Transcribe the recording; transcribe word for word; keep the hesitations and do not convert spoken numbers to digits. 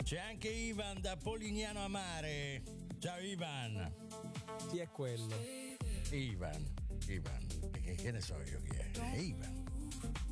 C'è anche Ivan da Polignano a Mare. Ciao Ivan. Chi è quello? Ivan, Ivan, che, che ne so io chi è? È Ivan.